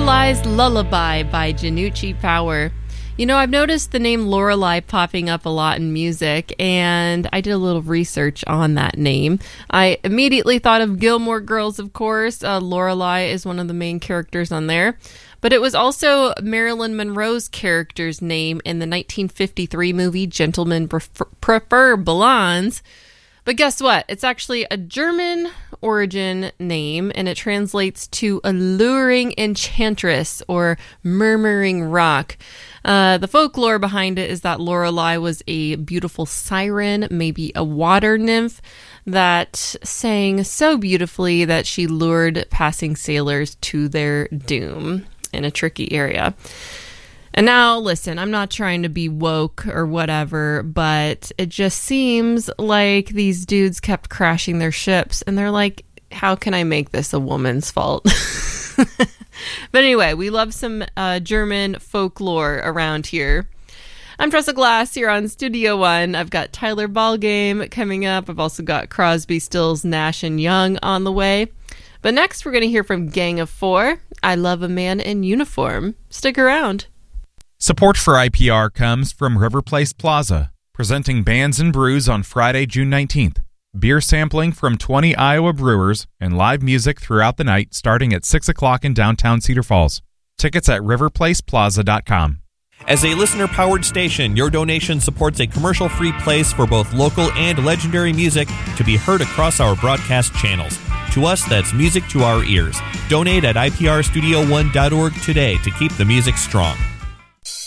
Lorelei's Lullaby by Janucci Power. You know, I've noticed the name Lorelei popping up a lot in music, and I did a little research on that name. I immediately thought of Gilmore Girls, of course. Lorelei is one of the main characters on there. But it was also Marilyn Monroe's character's name in the 1953 movie Gentlemen Prefer Blondes. But guess what? It's actually a German origin name, and it translates to alluring enchantress or murmuring rock. The folklore behind it is that Lorelei was a beautiful siren, maybe a water nymph, that sang so beautifully that she lured passing sailors to their doom in a tricky area. And now, listen, I'm not trying to be woke or whatever, but it just seems like these dudes kept crashing their ships, and they're like, how can I make this a woman's fault? But anyway, we love some German folklore around here. I'm Tressa Glass here on Studio One. I've got Tyler Ballgame coming up. I've also got Crosby, Stills, Nash, and Young on the way. But next, we're going to hear from Gang of Four, I Love a Man in Uniform. Stick around. Support for IPR comes from River Place Plaza, presenting Bands and Brews on Friday, June 19th. Beer sampling from 20 Iowa brewers and live music throughout the night starting at 6 o'clock in downtown Cedar Falls. Tickets at riverplaceplaza.com. As a listener-powered station, your donation supports a commercial-free place for both local and legendary music to be heard across our broadcast channels. To us, that's music to our ears. Donate at iprstudio1.org today to keep the music strong.